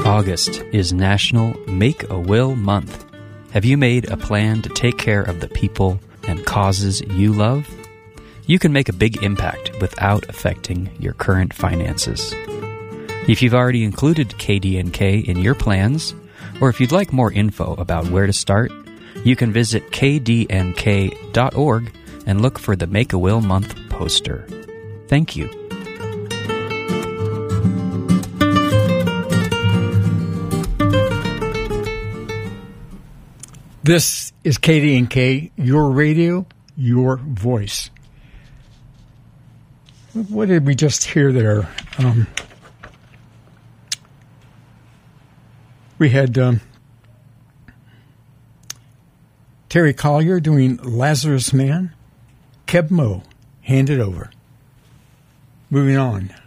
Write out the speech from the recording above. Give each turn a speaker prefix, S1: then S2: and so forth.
S1: August is National Make-A-Will Month. Have you made a plan to take care of the people and causes you love? You can make a big impact without affecting your current finances. If you've already included KDNK in your plans, or if you'd like more info about where to start, you can visit kdnk.org and look for the Make-A-Will Month poster. Thank you.
S2: This is KDNK, your radio, your voice. What did we just hear there? We had Terry Collier doing Lazarus Man. Keb Mo, Hand It Over. Moving on.